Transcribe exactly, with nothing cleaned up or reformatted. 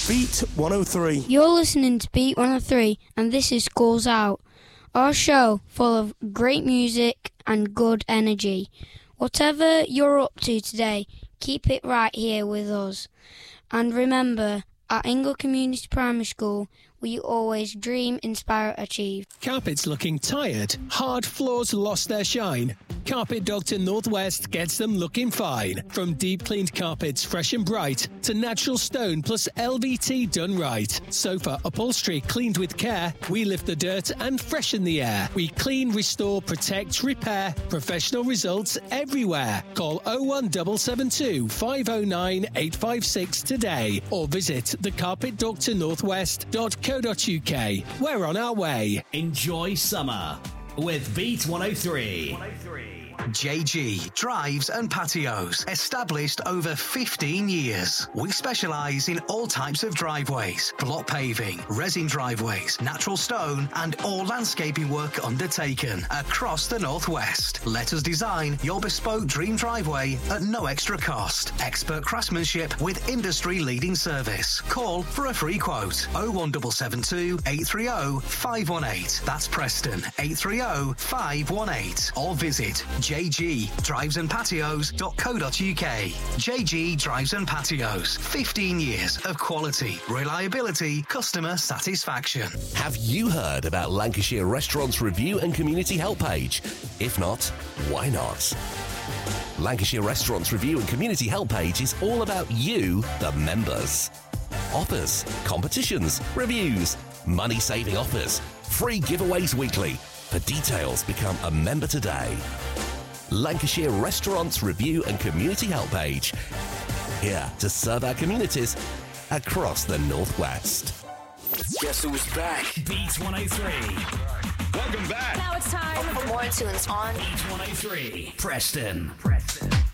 Beat one oh three. You're listening to Beat one oh three, and this is Schools Out, our show full of great music and good energy. Whatever you're up to today, keep it right here with us. And remember, at Ingle Community Primary School, we always dream, inspire, achieve. Carpets looking tired? Hard floors lost their shine? Carpet Doctor Northwest gets them looking fine. From deep cleaned carpets fresh and bright to natural stone plus L V T done right. Sofa upholstery cleaned with care. We lift the dirt and freshen the air. We clean, restore, protect, repair. Professional results everywhere. Call oh one seven seven two, five oh nine, eight five six today or visit the carpet doctor northwest dot co dot uk. We're on our way. Enjoy summer with Beat one oh three. J G Drives and Patios, established over fifteen years. We specialise in all types of driveways, block paving, resin driveways, natural stone and all landscaping work undertaken across the Northwest. Let us design your bespoke dream driveway at no extra cost. Expert craftsmanship with industry-leading service. Call for a free quote. oh one seven seven two, eight three oh, five one eight. That's Preston, eight three oh, five one eight. Or visit j g drives and patios dot co dot uk. J G Drives and Patios. fifteen years of quality, reliability, customer satisfaction. Have you heard about Lancashire Restaurants Review and Community Help Page? If not, why not? Lancashire Restaurants Review and Community Help Page is all about you, the members. Offers, competitions, reviews, money-saving offers, free giveaways weekly. For details, become a member today. Lancashire Restaurants Review and Community Help Page. Here to serve our communities across the Northwest. Guess who's back? Beat one oh three. Welcome back. Now it's time for more tunes on Beat one oh three. Preston. Preston.